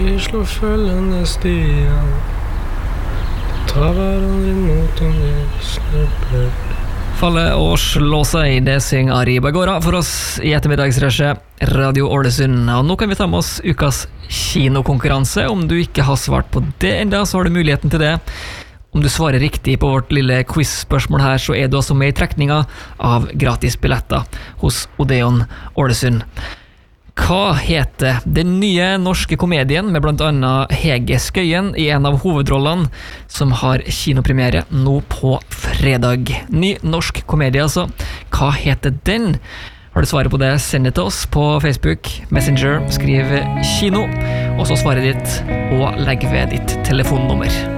Vi slår følgende stier, tar hverandre imot om vi snubler. Falle og slå seg, det synger Ari Bagora for oss i ettermiddagsresje Radio Ålesund. Og nå kan vi ta med oss ukas kinokonkurranse. Om du ikke har svart på det enda, så har du muligheten til det. Om du svarer riktig på vårt lille quiz-spørsmål her, så er du altså med i trekninga av gratis billetter hos Odeon Ålesund. Hva heter den nye norske komedien med blant annet Hege Skøyen i en av hovedrollene, som har kinopremiere nå på fredag? Ny norsk komedie altså. Hva heter den? Har du svaret på det, send det til oss på Facebook, Messenger, skriv kino, og så svaret ditt, og legg ved ditt telefonnummer.